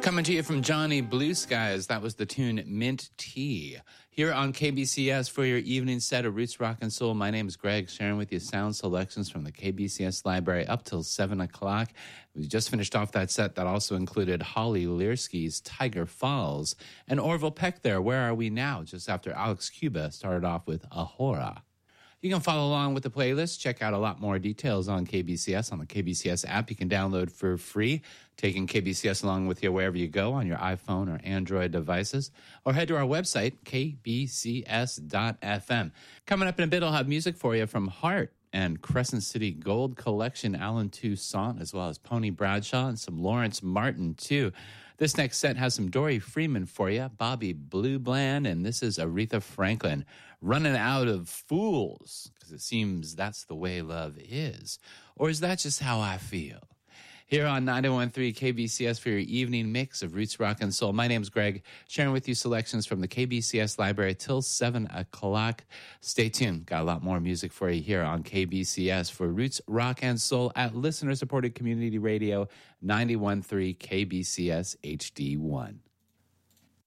Coming to you from Johnny Blue Skies, that was the tune Mint Tea. Here on KBCS for your evening set of Roots Rock and Soul, my name is Greg, sharing with you sound selections from the KBCS library up till 7 o'clock. We just finished off that set that also included Holly Learsky's Tiger Falls and Orville Peck there, Where Are We Now? Just after Alex Cuba started off with Ahora. You can follow along with the playlist. Check out a lot more details on KBCS on the KBCS app you can download for free, taking KBCS along with you wherever you go on your iPhone or Android devices, or head to our website, kbcs.fm. Coming up in a bit, I'll have music for you from Heart and Crescent City Gold Collection, Alan Toussaint, as well as Pony Bradshaw and some Lawrence Martin, too. This next set has some Dory Freeman for you, Bobby Blue Bland, and this is Aretha Franklin, Running Out of Fools, because it seems that's the way love is. Or is that just how I feel? Here on 91.3 KBCS for your evening mix of Roots Rock and Soul. My name's Greg, sharing with you selections from the KBCS library till 7 o'clock. Stay tuned. Got a lot more music for you here on KBCS for Roots Rock and Soul at listener-supported community radio 91.3 KBCS HD1.